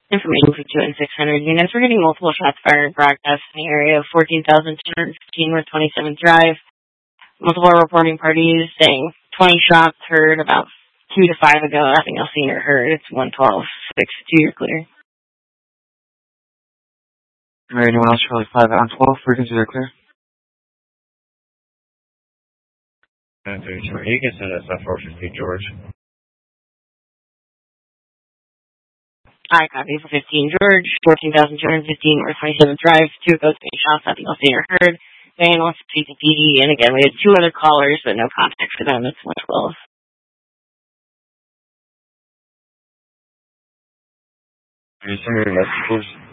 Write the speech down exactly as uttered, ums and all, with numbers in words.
Information for two and six hundred units. We're getting multiple shots fired broadcast in the area of fourteen thousand two hundred fifteen North twenty-seventh Drive. Multiple reporting parties saying twenty shots heard about two to five ago. Nothing else seen or heard. It's one twelve six two. You're clear. Alright, anyone else? Charlie five on twelve. Frequency, are clear. nine thirty-two. You can send us up four fifty, George. I copy for fifteen George, fourteen thousand two hundred fifteen North twenty-seventh Drive, two of those being shots, nothing else seen or heard. Van wants to speak to P D, and again, we had two other callers, but no contact for them. It's one twelve. Are you sending messages?